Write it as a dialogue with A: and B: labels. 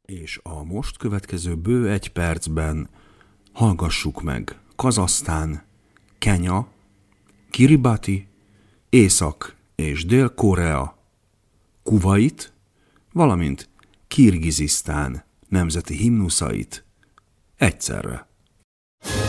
A: És a most következő bő 1 percben hallgassuk meg Kazahsztán, Kenya, Kiribati, Észak- és Dél-Korea, Kuvait, valamint Kirgizisztán nemzeti himnuszait egyszerre.